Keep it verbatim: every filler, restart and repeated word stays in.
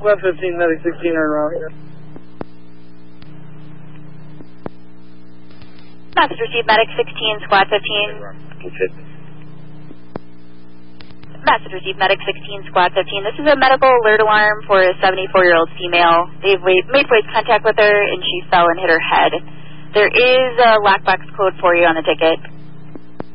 Squad fifteen, Medic sixteen are around. Message received, Medic sixteen, Squad fifteen. Message received, Medic sixteen, Squad fifteen. This is a medical alert alarm for a seventy-four-year-old female. They've made voice contact with her, and she fell and hit her head. There is a lockbox code for you on the ticket.